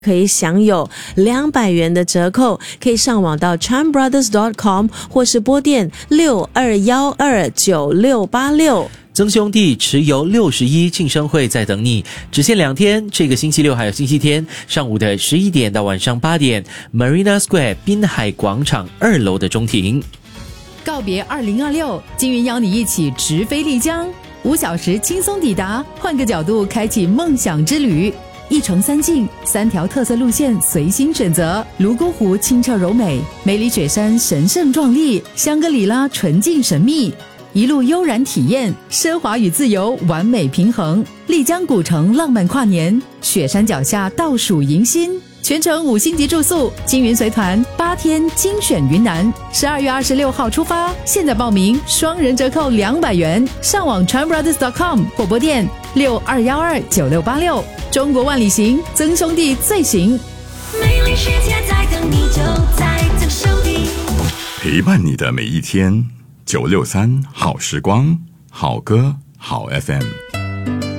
可以享有200元的折扣，可以上网到 charmbrothers.com 或是拨电62129686。 曾兄弟持有61庆生会在等你，只限2天，这个星期六还有星期天，上午的11点到晚上8点 Marina Square 滨海广场2楼的中庭。 告别2026，金云邀你一起直飞丽江，5小时轻松抵达，换个角度开启梦想之旅。1城3境，3条特色路线随心选择。泸沽湖清澈柔美，梅里雪山神圣壮丽，香格里拉纯净神秘。一路悠然体验，奢华与自由完美平衡。丽江古城浪漫跨年，雪山脚下倒数迎新，全程5星级住宿，金云随团8天精选云南，12月26号出发，现在报名双人折扣200元，上网 charmbrothers.com 或拨电62129686。中国万里行，曾兄弟最行。 美丽世界在等你，就在曾兄弟。 陪伴你的每一天，963好时光，好歌好 FM。